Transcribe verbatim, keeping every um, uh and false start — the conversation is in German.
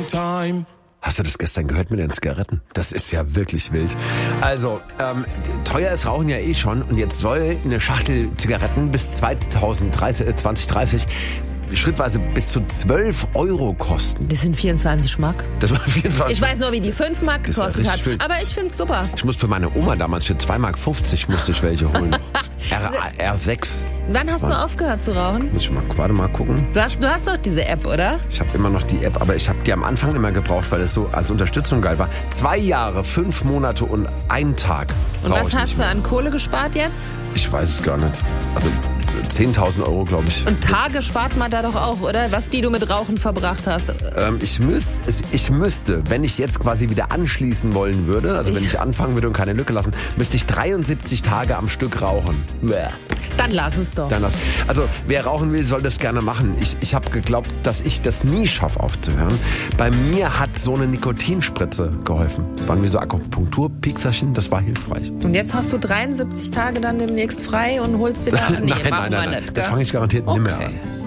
time. Hast du das gestern gehört mit den Zigaretten? Das ist ja wirklich wild. Also, ähm, teuer ist Rauchen ja eh schon. Und jetzt soll eine Schachtel Zigaretten bis zwanzig dreißig schrittweise bis zu zwölf Euro kosten. Das sind vierundzwanzig Mark. Das war vierundzwanzig. Ich weiß nur, wie die fünf Mark gekostet hat. Viel. Aber ich finde es super. Ich musste für meine Oma damals für zwei Mark fünfzig musste ich welche holen. R sechs. Wann hast Wann? du aufgehört zu rauchen? Muss ich mal, warte mal gucken. Du hast, du hast doch diese App, oder? Ich habe immer noch die App, aber ich habe die am Anfang immer gebraucht, weil es so als Unterstützung geil war. Zwei Jahre, fünf Monate und ein Tag. Und was hast du an Kohle gespart jetzt? Ich weiß es gar nicht. Also zehntausend Euro, glaube ich. Und Tage spart man da doch auch, oder? Was die du mit Rauchen verbracht hast. Ähm, ich, müsst, ich müsste, wenn ich jetzt quasi wieder anschließen wollen würde, also wenn ich anfangen würde und keine Lücke lassen, müsste ich dreiundsiebzig Tage am Stück rauchen. Bäh. Dann lass es doch. Dann lass. Also wer rauchen will, soll das gerne machen. Ich, ich habe geglaubt, dass ich das nie schaffe aufzuhören. Bei mir hat so eine Nikotinspritze geholfen. Das waren wie so Akupunkturpiekserchen, das war hilfreich. Und jetzt hast du dreiundsiebzig Tage dann demnächst frei und holst wieder ab. Nee, nein, nein, nein, nein. Nicht, das fange ich garantiert okay. nicht mehr an.